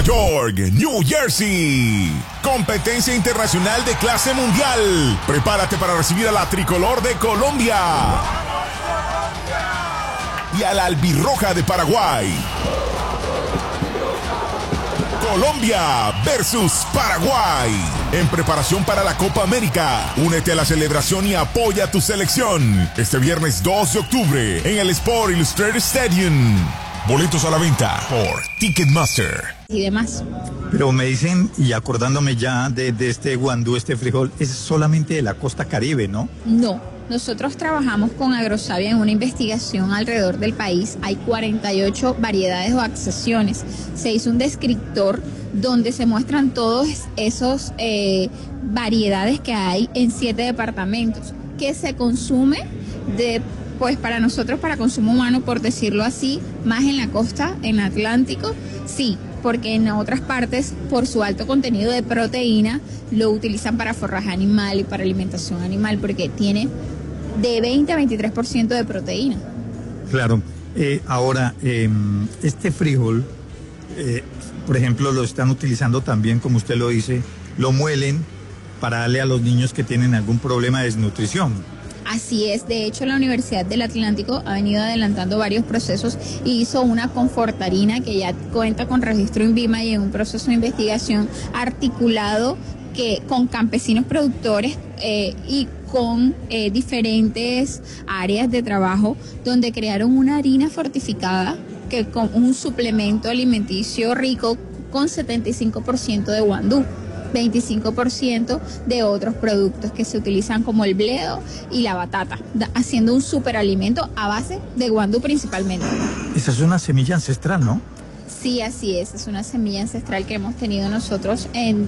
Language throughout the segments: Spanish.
York, New Jersey. Competencia internacional de clase mundial. Prepárate para recibir a la tricolor de Colombia y a la albirroja de Paraguay. Colombia versus Paraguay. En preparación para la Copa América. Únete a la celebración y apoya a tu selección. Este viernes 2 de octubre en el Sport Illustrated Stadium. Boletos a la venta por Ticketmaster. Y demás. Pero me dicen, y acordándome ya de este guandú, este frijol, es solamente de la costa Caribe, ¿no? No, nosotros trabajamos con Agrosavia en una investigación alrededor del país. Hay 48 variedades o accesiones. Se hizo un descriptor donde se muestran todos esos variedades que hay en 7 departamentos que se consume pues para nosotros, para consumo humano, por decirlo así, más en la costa, en Atlántico, sí, porque en otras partes, por su alto contenido de proteína, lo utilizan para forraje animal y para alimentación animal, porque tiene de 20 a 23% de proteína. Claro. Ahora, este frijol, por ejemplo, lo están utilizando también, como usted lo dice, lo muelen para darle a los niños que tienen algún problema de desnutrición. Así es, de hecho la Universidad del Atlántico ha venido adelantando varios procesos y hizo una confortarina que ya cuenta con registro INVIMA y en un proceso de investigación articulado con campesinos productores y con diferentes áreas de trabajo donde crearon una harina fortificada que con un suplemento alimenticio rico con 75% de guandú. 25% de otros productos que se utilizan como el bledo y la batata, haciendo un superalimento a base de guandú principalmente. Esa es una semilla ancestral, ¿no? Sí, así es una semilla ancestral que hemos tenido nosotros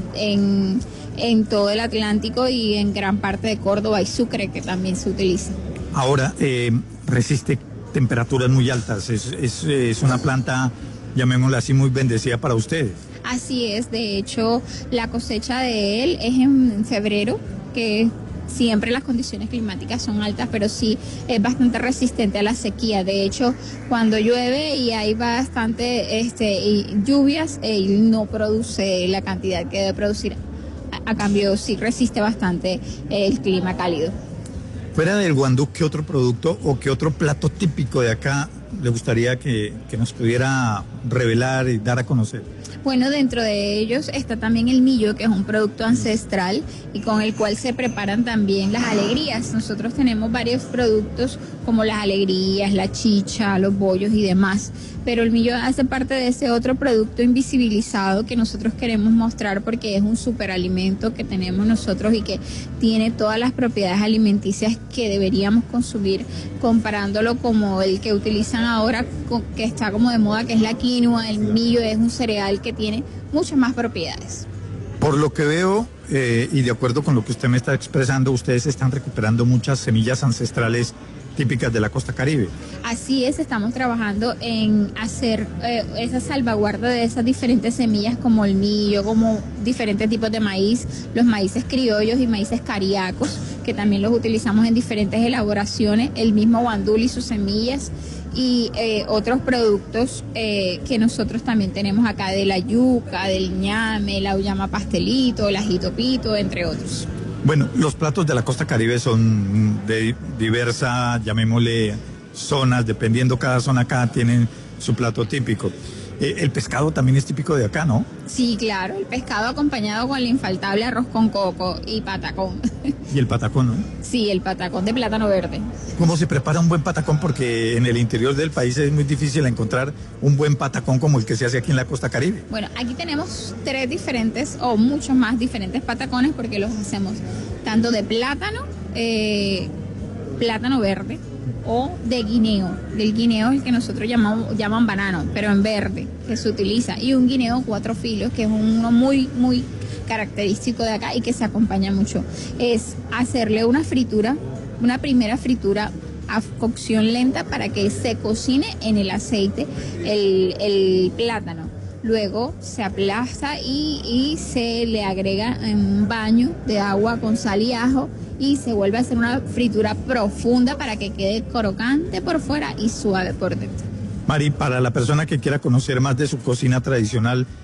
en todo el Atlántico y en gran parte de Córdoba y Sucre, que también se utiliza. Ahora, resiste temperaturas muy altas, es una planta, llamémosla así, muy bendecida para ustedes. Así es, de hecho, la cosecha de él es en febrero, que siempre las condiciones climáticas son altas, pero sí es bastante resistente a la sequía. De hecho, cuando llueve y hay bastante lluvias, él no produce la cantidad que debe producir. A cambio, sí resiste bastante el clima cálido. Fuera del guandú, ¿qué otro producto o qué otro plato típico de acá le gustaría que nos pudiera revelar y dar a conocer? Bueno, dentro de ellos está también el millo, que es un producto ancestral y con el cual se preparan también las alegrías. Nosotros tenemos varios productos como las alegrías, la chicha, los bollos y demás, pero el millo hace parte de ese otro producto invisibilizado que nosotros queremos mostrar porque es un superalimento que tenemos nosotros y que tiene todas las propiedades alimenticias que deberíamos consumir, comparándolo como el que utilizan ahora, que está como de moda, que es la quinoa. El millo es un cereal que tiene muchas más propiedades. Por lo que veo, y de acuerdo con lo que usted me está expresando, ustedes están recuperando muchas semillas ancestrales típicas de la costa Caribe. Así es, estamos trabajando en hacer esa salvaguarda de esas diferentes semillas como el millo, como diferentes tipos de maíz, los maíces criollos y maíces cariacos, que también los utilizamos en diferentes elaboraciones, el mismo guandul y sus semillas, y otros productos que nosotros también tenemos acá, de la yuca, del ñame, la uyama pastelito, el ajito pito, entre otros. Bueno, los platos de la costa Caribe son de diversas, llamémosle, zonas, dependiendo cada zona acá tienen su plato típico. El pescado también es típico de acá, ¿no? Sí, claro, el pescado acompañado con el infaltable arroz con coco y patacón. Y el patacón, ¿no? Sí, el patacón de plátano verde. ¿Cómo se prepara un buen patacón? Porque en el interior del país es muy difícil encontrar un buen patacón como el que se hace aquí en la costa Caribe. Bueno, aquí tenemos 3 diferentes o muchos más diferentes patacones porque los hacemos tanto de plátano, plátano verde, o de guineo. Del guineo es el que nosotros llaman banano, pero en verde, que se utiliza. Y un guineo 4 filos, que es uno muy, muy característico de acá y que se acompaña mucho. Es hacerle una primera fritura a cocción lenta para que se cocine en el aceite el plátano. Luego se aplasta y se le agrega en un baño de agua con sal y ajo y se vuelve a hacer una fritura profunda para que quede crocante por fuera y suave por dentro. Mari, para la persona que quiera conocer más de su cocina tradicional,